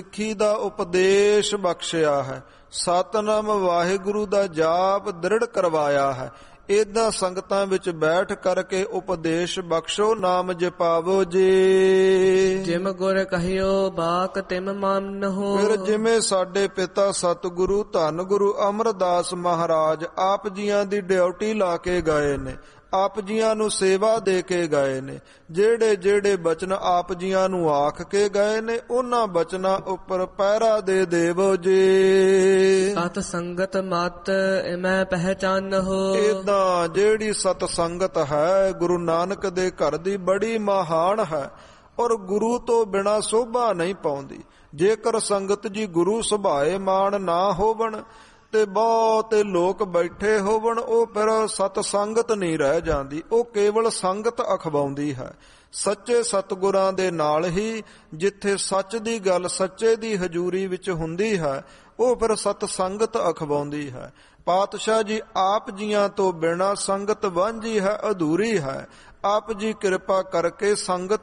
ਸਿੱਖੀ ਦਾ ਉਪਦੇਸ਼ ਬਖਸ਼ਿਆ ਹੈ, ਸਤਿਨਾਮ ਵਾਹਿਗੁਰੂ ਦਾ ਜਾਪ ਦ੍ਰਿੜ ਕਰਵਾਇਆ ਹੈ। ਏਦਾਂ ਸੰਗਤਾਂ ਵਿੱਚ ਬੈਠ ਕਰਕੇ ਉਪਦੇਸ਼ ਬਖਸ਼ੋ, ਨਾਮ ਜਪਾਵੋ ਜੀ। ਜਿਮ ਗੁਰ ਕਹਿਓ ਬਾਕ ਤਿਮ ਮੰਨਹੁ। ਫਿਰ ਜਿਵੇਂ ਸਾਡੇ ਪਿਤਾ ਸਤਿਗੁਰੂ ਧੰਨ ਗੁਰੂ ਅਮਰਦਾਸ ਮਹਾਰਾਜ ਆਪ ਜੀਆਂ ਦੀ ਡਿਊਟੀ ਲਾ ਕੇ ਗਏ ਨੇ, ਆਪ ਜੀਆਂ ਨੂੰ ਸੇਵਾ ਦੇ ਕੇ ਗਏ ਨੇ, ਜਿਹੜੇ ਜਿਹੜੇ ਬਚਨ ਆਪ ਜੀਆਂ ਨੂੰ ਆਖ ਕੇ ਗਏ ਨੇ, ਉਹਨਾਂ ਬਚਨਾਂ ਉੱਪਰ ਪਹਿਰਾ ਦੇ ਦੇਵੋ ਜੀ। ਸਤ ਸੰਗਤ ਮਤ ਮੈਂ ਪਹਿਚਾਨਹੁ। ਏਦਾਂ ਜਿਹੜੀ ਸਤ ਸੰਗਤ ਹੈ ਗੁਰੂ ਨਾਨਕ ਦੇ ਘਰ ਦੀ ਬੜੀ ਮਹਾਨ ਹੈ, ਔਰ ਗੁਰੂ ਤੋਂ ਬਿਨਾ ਸੋਭਾ ਨਹੀਂ ਪਾਉਂਦੀ। ਜੇਕਰ ਸੰਗਤ ਜੀ ਗੁਰੂ ਸੁਭਾਏ ਮਾਨ ਨਾ ਹੋਵਣ ਤੇ ਬਹੁਤੇ ਲੋਕ ਬੈਠੇ ਹੋਵਣ, ਉਹ ਫਿਰ ਸਤ ਸੰਗਤ ਨਹੀਂ ਰਹਿ ਜਾਂਦੀ, ਉਹ ਕੇਵਲ ਸੰਗਤ ਅਖਵਾਉਂਦੀ ਹੈ। ਸੱਚੇ ਸਤਿਗੁਰਾਂ ਦੇ ਨਾਲ ਹੀ ਜਿੱਥੇ ਸੱਚ ਦੀ ਗੱਲ ਸੱਚੇ ਦੀ ਹਜ਼ੂਰੀ ਵਿੱਚ ਹੁੰਦੀ ਹੈ, ਉਹ ਫਿਰ ਸਤ ਸੰਗਤ ਅਖਵਾਉਂਦੀ ਹੈ। ਪਾਤਸ਼ਾਹ ਜੀ ਆਪ ਜੀਆਂ ਤੋਂ ਬਿਨਾਂ ਸੰਗਤ ਵਾਂਝੀ ਹੈ, ਅਧੂਰੀ ਹੈ। ਆਪ ਜੀ ਕਿਰਪਾ ਕਰਕੇ ਸੰਗਤ